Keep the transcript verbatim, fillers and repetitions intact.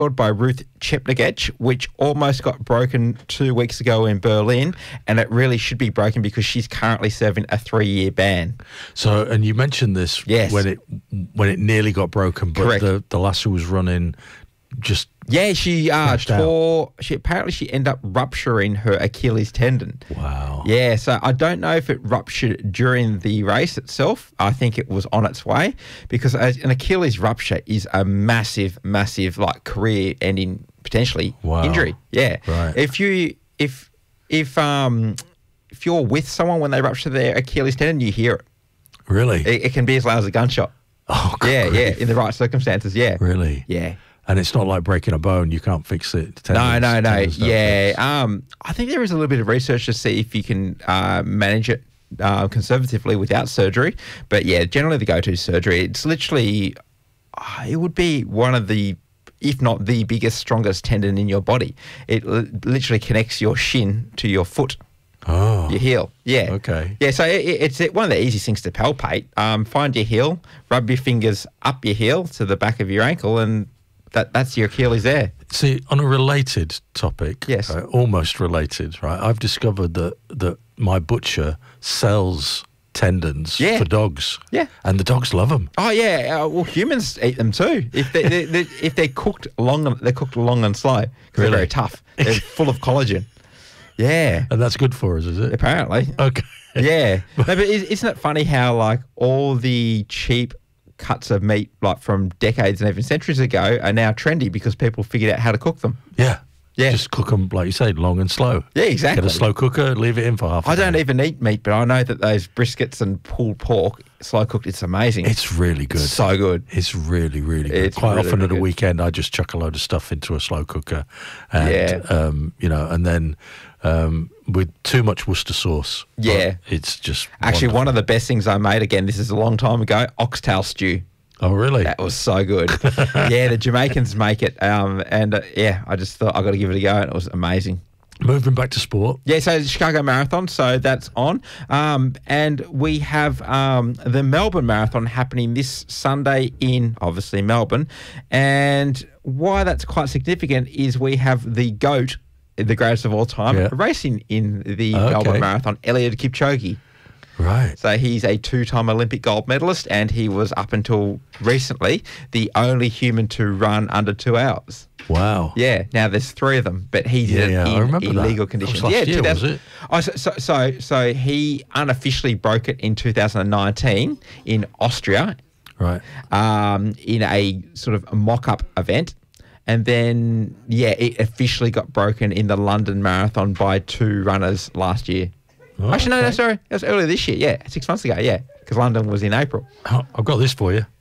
by Ruth Chepngetich, which almost got broken two weeks ago in Berlin, and it really should be broken because she's currently serving a three-year ban. So, and you mentioned this Yes. when it when it nearly got broken, but Correct. the the lass who was running just Yeah, she uh, Crashed out. tore. She apparently she ended up rupturing her Achilles tendon. wow. Yeah, so I don't know if it ruptured during the race itself. I think it was on its way because an Achilles rupture is a massive, massive like career-ending potentially Wow. injury. Yeah, Right. If you if if um if you're with someone when they rupture their Achilles tendon, you hear it. Really? It, it can be as loud as a gunshot. oh, Yeah, grief. yeah, in the right circumstances. Yeah, Really? yeah. And it's not like breaking a bone; you can't fix it. No, Tendons- no, no. tendons don't Yeah, fix. um, I think there is a little bit of research to see if you can uh, manage it uh, conservatively without surgery. But yeah, generally the go-to surgery. It's literally, uh, it would be one of the, if not the biggest, strongest tendon in your body. It li- literally connects your shin to your foot. Oh, Your heel, yeah. Okay. Yeah, so it, it's one of the easiest things to palpate. Um, find your heel, rub your fingers up your heel to the back of your ankle, and that that's your Achilles there. See, on a related topic, Yes. uh, almost related, right? I've discovered that that my butcher sells tendons Yeah. for dogs. Yeah. and the dogs love them. Oh yeah, uh, well humans eat them too. If they, they, they if they're cooked long, and- they're cooked long and slow. 'Cause They're Really? very tough. They're full of collagen. Yeah, And that's good for us, is it? apparently. Okay. Yeah, no, but is- isn't it funny how like all the cheap cuts of meat, like from decades and even centuries ago, are now trendy because people figured out how to cook them. Yeah. Yeah. Just cook them, like you say, long and slow. Yeah, exactly. Get a slow cooker, leave it in for half a I don't day. even eat meat, but I know that those briskets and pulled pork, slow cooked, it's amazing. It's really good. so good. It's really, really good. It's Quite really, often really at a good. weekend, I just chuck a load of stuff into a slow cooker, and Yeah. um, you know, and then um, with too much Worcester sauce. but Yeah. it's just Actually, wonderful. one of the best things I made, again, this is a long time ago, oxtail stew. Oh, really? That was so good. Yeah, the Jamaicans make it. Um, and uh, yeah, I just thought I got to give it a go, and it was amazing. Moving back to sport. Yeah, so the Chicago Marathon, so that's on. Um, and we have um, the Melbourne Marathon happening this Sunday in, obviously, Melbourne. And why that's quite significant is we have the GOAT, the greatest of all time, Yeah. racing in the Okay. Melbourne Marathon, Eliud Kipchoge. Right. So he's a two-time Olympic gold medalist, and he was, up until recently, the only human to run under two hours. Wow. Yeah, now there's three of them, but he did Yeah, it yeah, I in remember that. illegal That was conditions. last yeah, year, two thousand was it? Oh, so, so so so he unofficially broke it in two thousand nineteen in Austria, Right. um, in a sort of mock-up event. And then, yeah, it officially got broken in the London Marathon by two runners last year. Oh, Actually, no, no, okay. sorry. That was earlier this year. Yeah, six months ago, yeah, because London was in April. Oh, I've got this for you.